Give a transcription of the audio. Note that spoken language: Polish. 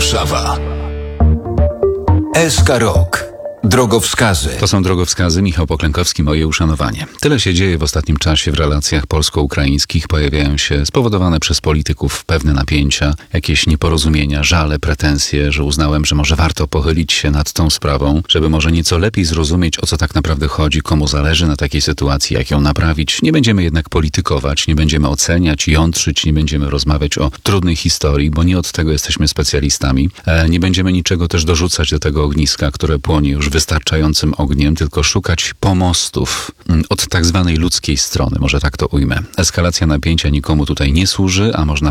Warszawa. SK Rok. Drogowskazy. To są drogowskazy. Michał Poklękowski, moje uszanowanie. Tyle się dzieje w ostatnim czasie w relacjach polsko-ukraińskich. Pojawiają się spowodowane przez polityków pewne napięcia, jakieś nieporozumienia, żale, pretensje, że uznałem, że może warto pochylić się nad tą sprawą, żeby może nieco lepiej zrozumieć, o co tak naprawdę chodzi, komu zależy na takiej sytuacji, jak ją naprawić. Nie będziemy jednak politykować, nie będziemy oceniać, jątrzyć, nie będziemy rozmawiać o trudnej historii, bo nie od tego jesteśmy specjalistami. Nie będziemy niczego też dorzucać do tego ogniska, które płonie już wystarczającym ogniem, tylko szukać pomostów od tak zwanej ludzkiej strony, może tak to ujmę. Eskalacja napięcia nikomu tutaj nie służy, a można